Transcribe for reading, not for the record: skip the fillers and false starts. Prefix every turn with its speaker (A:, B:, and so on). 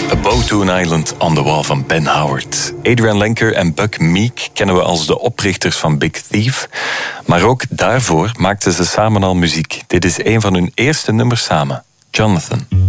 A: A Boat to an Island on the Wall van Ben Howard. Adrian Lenker en Buck Meek kennen we als de oprichters van Big Thief. Maar ook daarvoor maakten ze samen al muziek. Dit is een van hun eerste nummers samen. Jonathan.